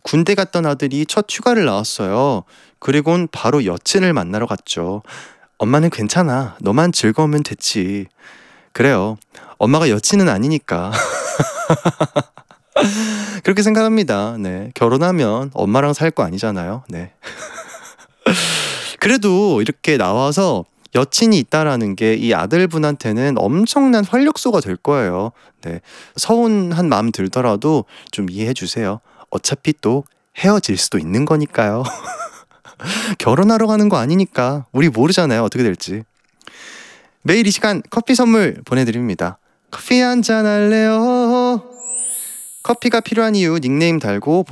군대 갔던 아들이 첫 휴가를 나왔어요. 그리곤 바로 여친을 만나러 갔죠. 엄마는 괜찮아. 너만 즐거우면 됐지. 그래요. 엄마가 여친은 아니니까. 그렇게 생각합니다. 네. 결혼하면 엄마랑 살 거 아니잖아요. 네. 그래도 이렇게 나와서 여친이 있다라는 게 이 아들분한테는 엄청난 활력소가 될 거예요. 네. 서운한 마음 들더라도 좀 이해해 주세요. 어차피 또 헤어질 수도 있는 거니까요. 결혼하러 가는 거 아니니까 우리 모르잖아요. 어떻게 될지. 매일 이 시간 커피 선물 보내드립니다. 커피 한잔 할래요? 커피가 필요한 이유 닉네임 달고